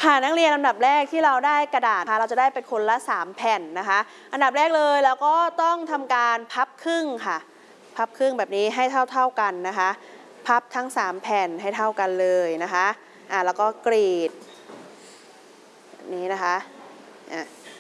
ค่ะนักเรียนลำดับแรกที่เราได้กระดาษเราจะได้เป็นคนละ3แผ่นนะคะอันดับแรกเลยแล้วก็ต้องทำการพับครึ่งค่ะพับครึ่งแบบนี้ให้เท่ากันนะคะพับทั้ง3แผ่นให้เท่ากันเลยนะคะแล้วก็กรีดแบบนี้นะคะ